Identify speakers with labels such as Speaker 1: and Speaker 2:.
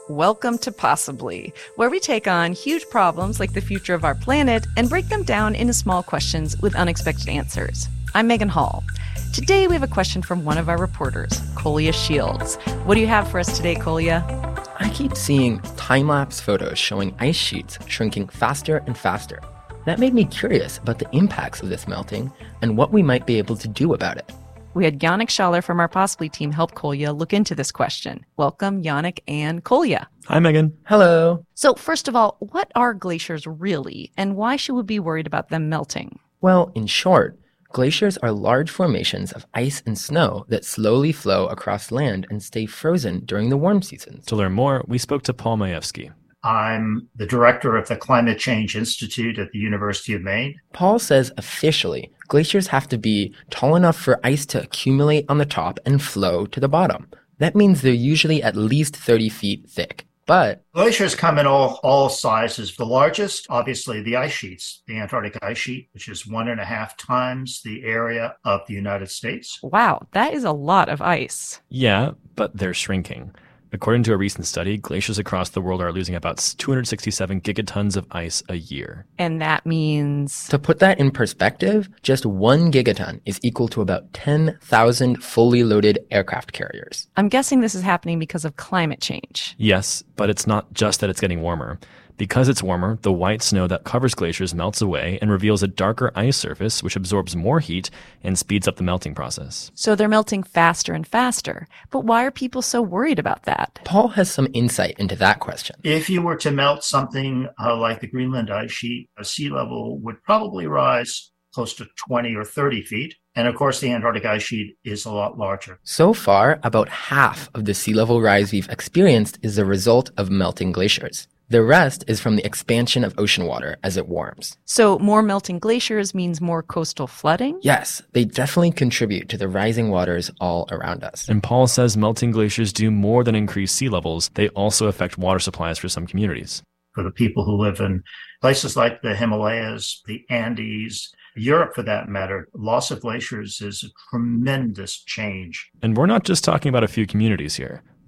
Speaker 1: Welcome to Possibly, where we take on huge problems like the future of our planet and break them down into small questions with unexpected answers. I'm Megan Hall. Today we have a question from one of our reporters, Kolya Shields. What do you have for us today, Kolya?
Speaker 2: I keep seeing time-lapse photos showing ice sheets shrinking faster and faster. That made me curious about the impacts of this melting and what we might be able to do about it.
Speaker 1: We had Yannick Schaller from our Possibly team help Kolya look into this question. Welcome, Yannick and Kolya.
Speaker 3: Hi, Megan.
Speaker 2: Hello.
Speaker 1: So first of all, what are glaciers really, and why should we be worried about them melting?
Speaker 2: Well, in short, glaciers are large formations of ice and snow that slowly flow across land and stay frozen during the warm seasons.
Speaker 3: To learn more, we spoke to Paul Majewski.
Speaker 4: I'm the director of the Climate Change Institute at the University of Maine.
Speaker 2: Paul says officially, glaciers have to be tall enough for ice to accumulate on the top and flow to the bottom. That means they're usually at least 30 feet thick. But
Speaker 4: glaciers come in all sizes. The largest, obviously, the ice sheets, the Antarctic ice sheet, which is 1.5 times the area of the United States.
Speaker 1: Wow, that is a lot of ice.
Speaker 3: Yeah, but they're shrinking. According to a recent study, glaciers across the world are losing about 267 gigatons of ice a year.
Speaker 1: And that means...
Speaker 2: To put that in perspective, just 1 gigaton is equal to about 10,000 fully loaded aircraft carriers.
Speaker 1: I'm guessing this is happening because of climate change.
Speaker 3: Yes, but it's not just that it's getting warmer. Because it's warmer, the white snow that covers glaciers melts away and reveals a darker ice surface, which absorbs more heat and speeds up the melting process.
Speaker 1: So they're melting faster and faster. But why are people so worried about that?
Speaker 2: Paul has some insight into that question.
Speaker 4: If you were to melt something like the Greenland ice sheet, sea level would probably rise close to 20 or 30 feet. And of course, the Antarctic ice sheet is a lot larger.
Speaker 2: So far, about half of the sea level rise we've experienced is the result of melting glaciers. The rest is from the expansion of ocean water as it warms.
Speaker 1: So more melting glaciers means more coastal flooding?
Speaker 2: Yes, they definitely contribute to the rising waters all around us.
Speaker 3: And Paul says melting glaciers do more than increase sea levels. They also affect water supplies for some communities.
Speaker 4: For the people who live in places like the Himalayas, the Andes, Europe for that matter, loss of glaciers is a tremendous change.
Speaker 3: And we're not just talking about a few communities here.